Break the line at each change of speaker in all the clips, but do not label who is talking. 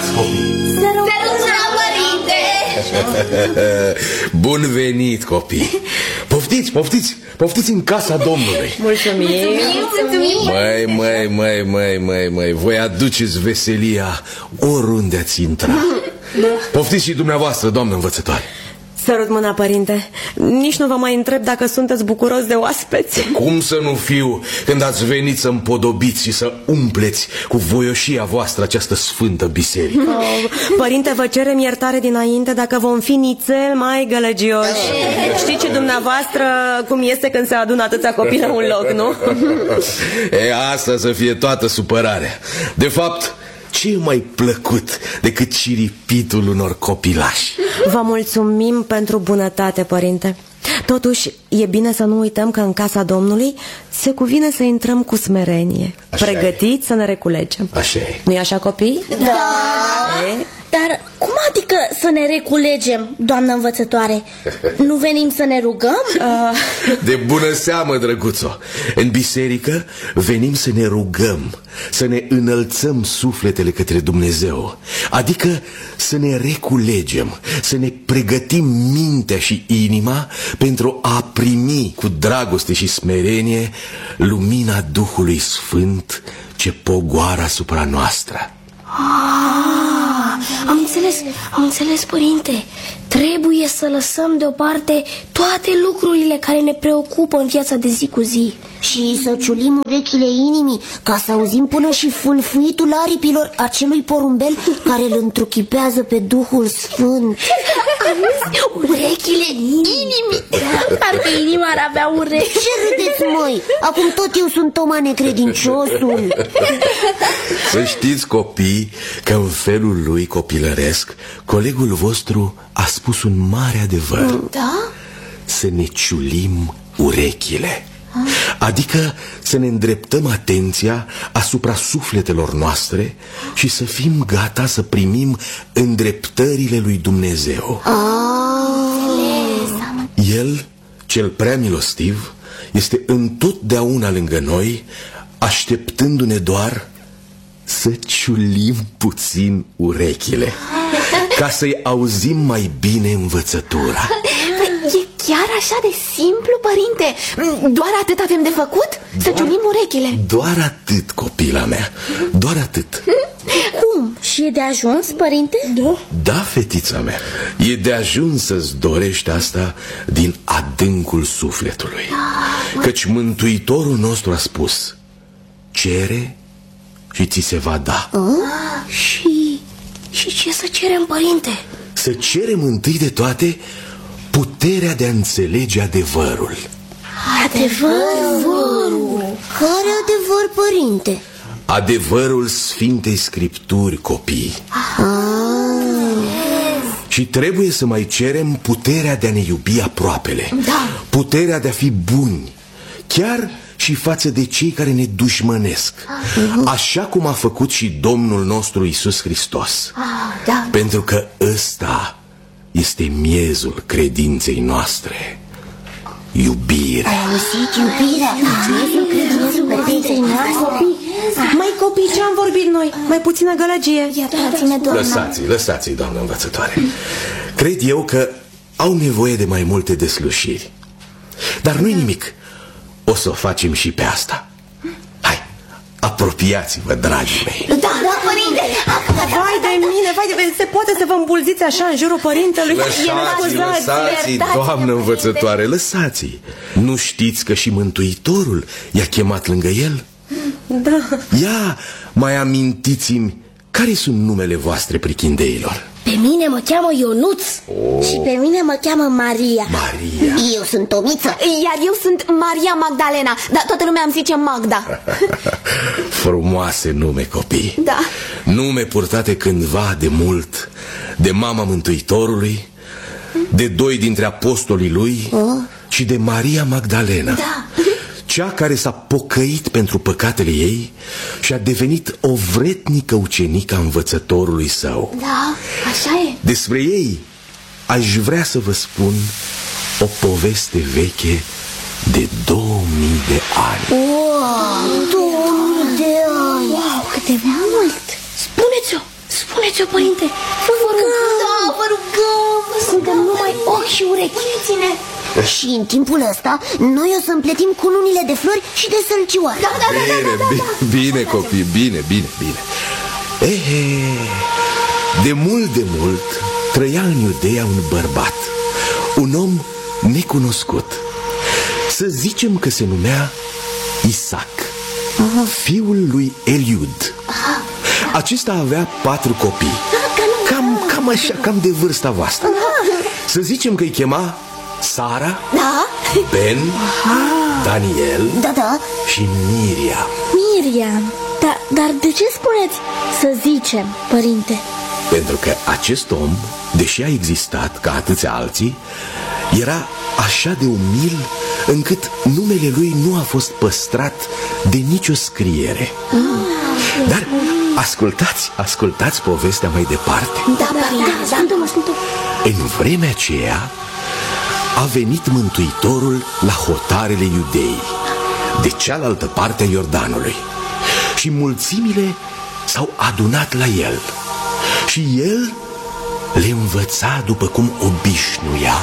Intrați, copii!
Sărătuna, părinte!
Bun venit, copii! Poftiți, poftiți! Poftiți în casa Domnului!
Mulțumim!
Măi, voi aduceți veselia oriunde ați intra. Poftiți și dumneavoastră, doamnă învățătoare.
Sărut mâna, părinte. Nici nu vă mai întreb dacă sunteți bucuros de oaspeți.
Cum să nu fiu când ați venit să împodobiți și să umpleți cu voioșia voastră această sfântă biserică?
Părinte, vă cerem iertare dinainte dacă vom fi nițel mai gălăgioși. Știți și dumneavoastră cum este când se adună atâția copii la un loc, nu?
E, asta să fie toată supărarea. De fapt, ce e mai plăcut decât ciripitul unor copilași?
Vă mulțumim pentru bunătate, părinte. Totuși, e bine să nu uităm că în casa Domnului se cuvine să intrăm cu smerenie, pregătiți să ne reculegem.
Așa e.
Nu-i așa, copii?
Da. Dar cum adică să ne reculegem, doamnă învățătoare? Nu venim să ne rugăm?
De bună seamă, drăguțo. În biserică venim să ne rugăm, să ne înălțăm sufletele către Dumnezeu, adică să ne reculegem, să ne pregătim mintea și inima pentru a primi cu dragoste și smerenie lumina Duhului Sfânt ce pogoară asupra noastră.
Am înțeles, părinte. Trebuie să lăsăm deoparte toate lucrurile care ne preocupă în viața de zi cu zi.
Și să ciulim urechile inimii ca să auzim până și fâlfâitul aripilor acelui porumbel care îl întruchipează pe Duhul Sfânt.
Urechile inimii. Parcă inima ar avea urechi.
Ce râdeți, măi? Acum tot eu sunt Toma necredinciosul.
Să știți, copii, că în felul lui copilăresc colegul vostru a spus un mare adevăr.
Da?
Să ne ciulim urechile, adică să ne îndreptăm atenția asupra sufletelor noastre și să fim gata să primim îndreptările lui Dumnezeu. El, cel prea milostiv, este întotdeauna lângă noi, așteptându-ne doar să ciulim puțin urechile, ca să-i auzim mai bine învățătura.
E chiar așa de simplu, părinte? Doar atât avem de făcut? Să ciulim urechile?
Doar atât, copila mea, doar atât.
Cum? Și e de ajuns, părinte?
Da, fetița mea, e de ajuns să-ți dorești asta din adâncul sufletului. Căci Mântuitorul nostru a spus: cere și ți se va da.
Și ce să cerem, părinte?
Să cerem întâi de toate puterea de a înțelege adevărul.
Adevărul? Care adevăr, părinte?
Adevărul Sfintei Scripturi, copii. Și trebuie să mai cerem puterea de a ne iubi aproapele. Puterea de a fi buni, chiar și față de cei care ne dușmănesc, așa cum a făcut și Domnul nostru Iisus Hristos. Pentru că ăsta este miezul credinței noastre: iubirea.
Ai auzit, iubirea? Miezul credinței noastre.
Mai copii, ce-am vorbit noi? Mai puțină gălăgie.
Iertați-ne, doamna.
Lăsați-i, doamnă învățătoare. Cred eu că au nevoie de mai multe deslușiri. Dar nu-i nimic, o să o facem și pe asta. Hai, apropiați-vă, dragii mei.
Da, părinte.
Vai de mine, se poate să vă îmbulziți așa în jurul părintelui?
Lăsați-i, doamnă învățătoare, lăsați-i. Nu știți că și Mântuitorul i-a chemat lângă el?
Da.
Ia, mai amintiți-mi, care sunt numele voastre, prichindeilor?
Pe mine mă cheamă Ionuț. Și pe mine mă cheamă Maria.
Eu sunt Tomiță.
Iar eu sunt Maria Magdalena. Dar toată lumea îmi zice Magda.
Frumoase nume, copii.
Da.
Nume purtate cândva de mult de mama Mântuitorului, de doi dintre apostolii lui și de Maria Magdalena. Cea care s-a pocăit pentru păcatele ei și a devenit o vretnică ucenică a învățătorului său.
Da, așa e.
Despre ei aș vrea să vă spun o poveste veche de 2000 de ani.
2000 de ani!
Wow, cât de mult! Spuneți-o! Spuneți-o, părinte, vă rugăm.
Da, vă rugăm.
Suntem numai ochi și urechi.
Și în timpul ăsta, noi o să împletim cununile de flori și de sălcioare.
Bine, copii, bine. De mult trăia în Iudeea un bărbat, un om necunoscut. Să zicem că se numea Isaac, fiul lui Eliud. Acesta avea 4 copii, cam așa, cam de vârsta voastră. Să zicem că îi chema Sara, Ben, Daniel și
Miriam. Dar de ce spuneți să zicem, părinte?
Pentru că acest om, deși a existat ca atâția alții, era așa de umil încât numele lui nu a fost păstrat de nicio scriere. Dar ascultați povestea mai departe.
Ascultăm.
În vremea aceea a venit Mântuitorul la hotarele Iudeii, de cealaltă parte a Iordanului, și mulțimile s-au adunat la el. Și el le învăța după cum obișnuia.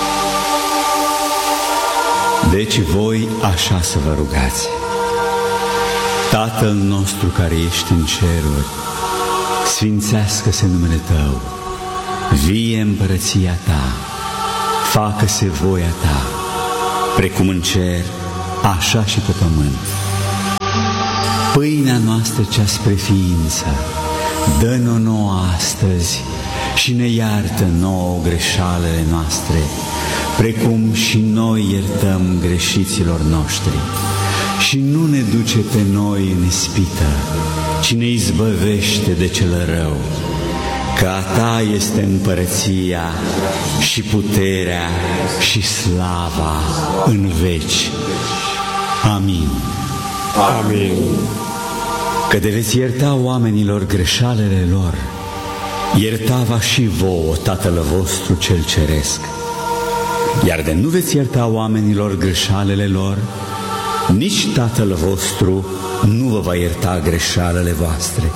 Deci voi așa să vă rugați: Tatăl nostru care ești în ceruri, sfințească-se numele Tău, vie împărăția Ta, facă-se voia Ta, precum în cer, așa și pe pământ. Pâinea noastră cea spre ființă, dă-ne-o nouă astăzi și ne iartă nouă greșalele noastre, precum și noi iertăm greșiților noștri. Și nu ne duce pe noi în ispită, ci ne izbăvește de cel rău. Că a Ta este împărăția și puterea și slava în veci. Amin.
Amin.
Că de veți ierta oamenilor greșalele lor, iertava și vouă Tatăl vostru cel ceresc. Iar de nu veți ierta oamenilor greșalele lor, nici Tatăl vostru nu vă va ierta greșalele voastre.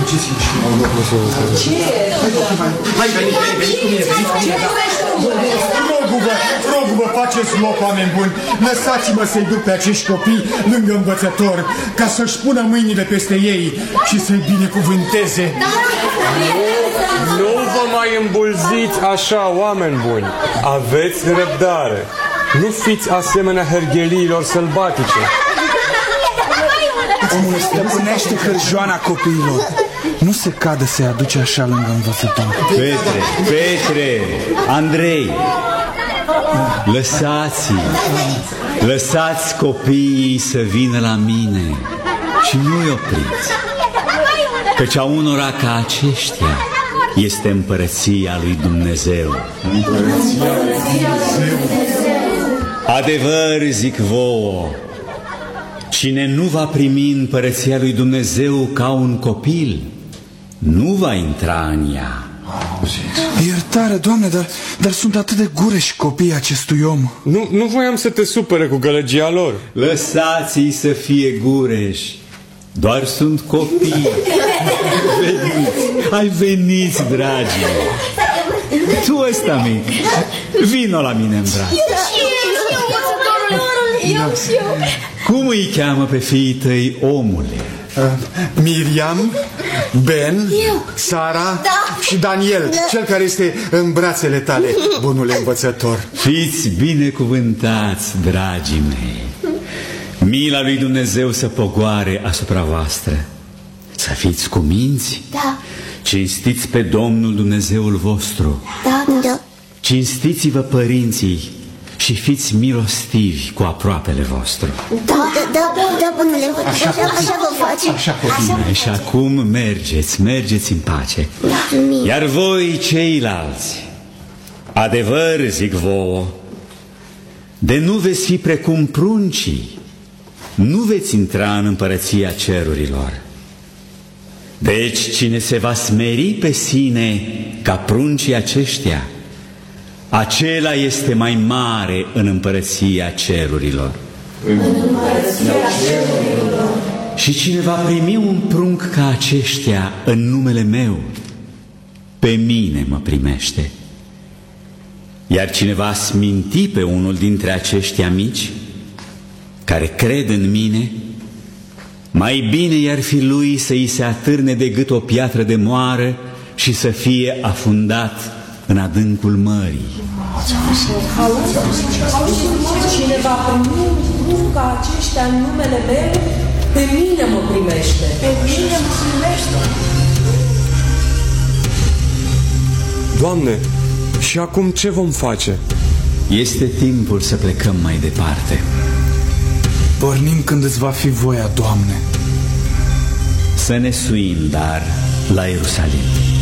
Rog-vă, faceți loc, oameni buni. Lăsați-mă să-i duc pe acești copii lângă învățător, ca să-și pună mâinile peste ei și să-i binecuvânteze.
Nu vă mai îmbulziți așa, oameni buni. Aveți răbdare. Nu fiți asemenea hergheliilor sălbatice.
Omul stăpânește hârjoana copiilor. Nu se cadă să-i aduce așa lângă învățător.
Petre, Andrei, lăsați copiii să vină la mine și nu-i opriți, căci a unora ca aceștia este împărăția lui Dumnezeu. Adevăr zic vouă, cine nu va primi împărăția lui Dumnezeu ca un copil, nu va intra în ea.
Iertare, Doamne, dar sunt atât de gureși copiii acestui om.
Nu voiam să te supere cu gălăgia lor.
Lăsați-i să fie gureși, doar sunt copii. Veniți, dragii. Tu ăsta mic, vino la mine în brațe. Cum îi cheamă pe fiii tăi, omule?
Miriam, Ben, Sara și Daniel, cel care este în brațele tale, bunule învățător.
Fiți binecuvântați, dragii mei. Mila lui Dumnezeu să pogoare asupra voastră. Să fiți cuminți. Cinstiți pe Domnul Dumnezeul vostru. Cinstiți-vă părinții și fiți milostivi cu aproapele vostru.
Da, bunule, așa vă facem.
Și acum mergeți în pace. Iar voi ceilalți, adevăr zic vouă, de nu veți fi precum pruncii, nu veți intra în împărăția cerurilor. Deci cine se va smeri pe sine ca pruncii aceștia, acela este mai mare în împărăția cerurilor. Și cine va primi un prunc ca aceștia în numele meu, pe mine mă primește. Iar cine va sminti pe unul dintre aceștia mici, care cred în mine, mai bine i-ar fi lui să îi se atârne de gât o piatră de moară și să fie afundat în adâncul mării.
Cine va primi un cuvânt ca aceștia în numele meu, pe mine mă primește. Pe mine mă primește.
Doamne, și acum ce vom face?
Este timpul să plecăm mai departe.
Pornim când îți va fi voia, Doamne.
Să ne suim, dar la Ierusalim.